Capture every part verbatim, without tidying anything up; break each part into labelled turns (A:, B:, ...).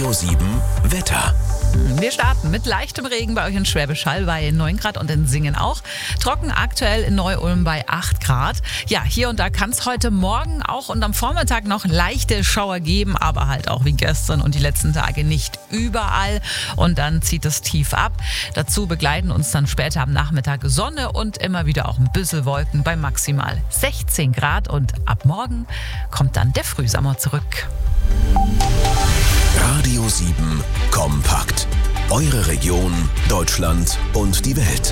A: Radio sieben Wetter.
B: Wir starten mit leichtem Regen bei euch in Schwäbisch Hall bei neun Grad und in Singen auch. Trocken aktuell in Neu-Ulm bei acht Grad. Ja, hier und da kann es heute Morgen auch und am Vormittag noch leichte Schauer geben, aber halt auch wie gestern und die letzten Tage nicht überall. Und dann zieht es tief ab. Dazu begleiten uns dann später am Nachmittag Sonne und immer wieder auch ein bisschen Wolken bei maximal sechzehn Grad. Und ab morgen kommt dann der Frühsommer zurück.
A: Radio sieben kompakt. Eure Region, Deutschland und die Welt.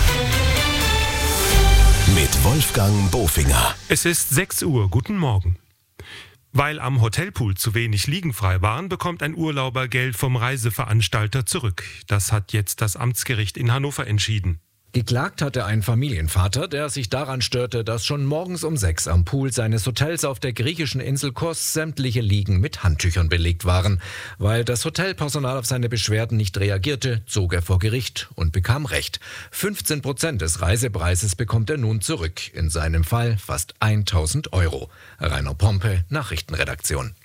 A: Mit Wolfgang Bofinger.
C: Es ist sechs Uhr. Guten Morgen. Weil am Hotelpool zu wenig Liegen frei waren, bekommt ein Urlauber Geld vom Reiseveranstalter zurück. Das hat jetzt das Amtsgericht in Hannover entschieden.
D: Geklagt hatte ein Familienvater, der sich daran störte, dass schon morgens um sechs am Pool seines Hotels auf der griechischen Insel Kos sämtliche Liegen mit Handtüchern belegt waren. Weil das Hotelpersonal auf seine Beschwerden nicht reagierte, zog er vor Gericht und bekam Recht. fünfzehn Prozent des Reisepreises bekommt er nun zurück, in seinem Fall fast tausend Euro. Rainer Pompe, Nachrichtenredaktion.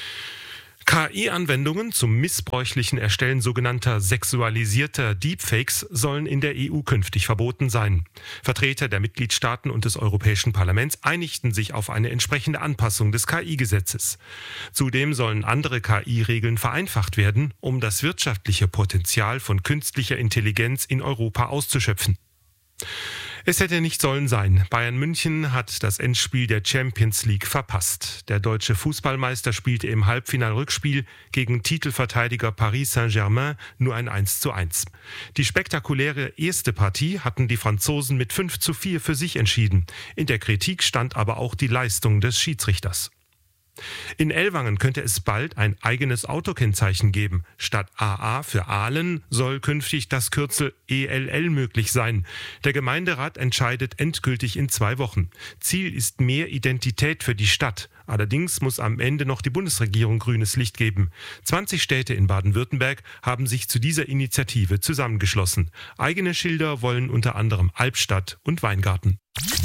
C: K I-Anwendungen zum missbräuchlichen Erstellen sogenannter sexualisierter Deepfakes sollen in der E U künftig verboten sein. Vertreter der Mitgliedstaaten und des Europäischen Parlaments einigten sich auf eine entsprechende Anpassung des K I-Gesetzes. Zudem sollen andere K I-Regeln vereinfacht werden, um das wirtschaftliche Potenzial von künstlicher Intelligenz in Europa auszuschöpfen. Es hätte nicht sollen sein. Bayern München hat das Endspiel der Champions League verpasst. Der deutsche Fußballmeister spielte im Halbfinal-Rückspiel gegen Titelverteidiger Paris Saint-Germain nur ein eins zu eins. Die spektakuläre erste Partie hatten die Franzosen mit fünf zu vier für sich entschieden. In der Kritik stand aber auch die Leistung des Schiedsrichters. In Ellwangen könnte es bald ein eigenes Autokennzeichen geben. Statt A A für Aalen soll künftig das Kürzel E L L möglich sein. Der Gemeinderat entscheidet endgültig in zwei Wochen. Ziel ist mehr Identität für die Stadt. Allerdings muss am Ende noch die Bundesregierung grünes Licht geben. zwanzig Städte in Baden-Württemberg haben sich zu dieser Initiative zusammengeschlossen. Eigene Schilder wollen unter anderem Albstadt und Weingarten.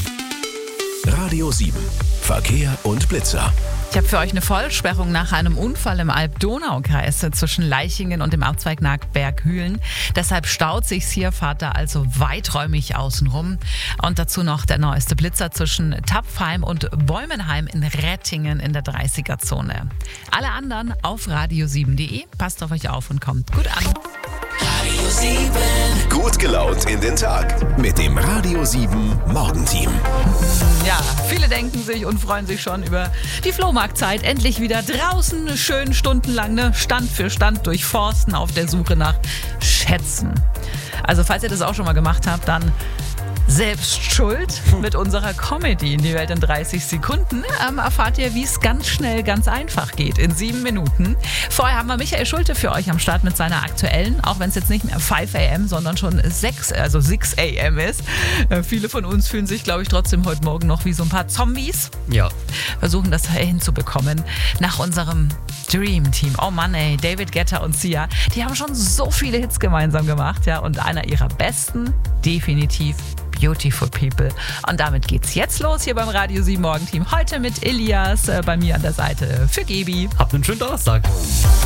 A: Radio sieben. Verkehr und Blitzer.
B: Ich habe für euch eine Vollsperrung nach einem Unfall im Alb-Donau-Kreis zwischen Leichingen und dem Abzweig nach Berghülen. Deshalb staut sich's hier, fahrt da also weiträumig außenrum. Und dazu noch der neueste Blitzer zwischen Tapfheim und Bäumenheim in Rettingen in der dreißiger-Zone. Alle anderen auf radio sieben punkt de. Passt auf euch auf und kommt gut an.
A: Radio sieben. Gut gelaunt in den Tag mit dem Radio sieben Morgenteam.
B: Ja, viele denken sich und freuen sich schon über die Flohmarktzeit. Endlich wieder draußen, schön stundenlang, ne? Stand für Stand durchforsten auf der Suche nach Schätzen. Also falls ihr das auch schon mal gemacht habt, dann selbst schuld. Mit unserer Comedy in die Welt in dreißig Sekunden ähm, erfahrt ihr, wie es ganz schnell, ganz einfach geht. In sieben Minuten. Vorher haben wir Michael Schulte für euch am Start mit seiner aktuellen, auch wenn es jetzt nicht mehr fünf a m, sondern schon sechs, also sechs a m ist. Äh, viele von uns fühlen sich, glaube ich, trotzdem heute Morgen noch wie so ein paar Zombies.
D: Ja.
B: Versuchen das hinzubekommen. Nach unserem Dream Team. Oh Mann, ey, David Guetta und Sia, die haben schon so viele Hits gemeinsam gemacht, ja, und einer ihrer besten, definitiv Beautiful People. Und damit geht's jetzt los hier beim Radio sieben Morgenteam. Heute mit Elias äh, bei mir an der Seite für Gebi.
E: Habt einen schönen Donnerstag.